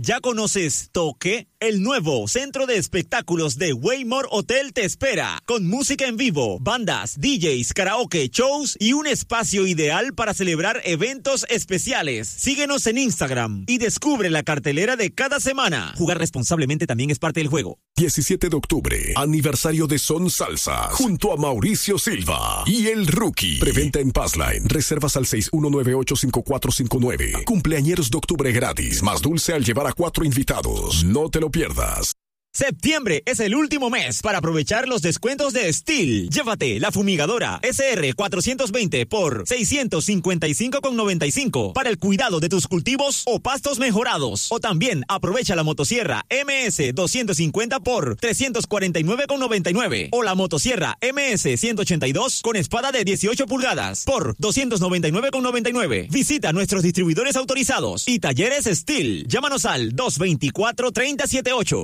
¿Ya conoces Toque? El nuevo centro de espectáculos de Waymore Hotel te espera, con música en vivo, bandas, DJs, karaoke, shows y un espacio ideal para celebrar eventos especiales. Síguenos en Instagram y descubre la cartelera de cada semana. Jugar responsablemente también es parte del juego. 17 de octubre, aniversario de Son Salsa, junto a Mauricio Silva y El Rookie. Preventa en Passline, reservas al 61985459. Cumpleañeros de octubre gratis, más dulce al llevar a 4 invitados. No te lo pierdas. Septiembre es el último mes para aprovechar los descuentos de Steel. Llévate la fumigadora SR 420 por $655.95 para el cuidado de tus cultivos o pastos mejorados. O también aprovecha la motosierra MS 250 por $349.99 o la motosierra MS 182 con espada de 18 pulgadas por $299.99. Visita nuestros distribuidores autorizados y talleres Steel. Llámanos al 224-3078.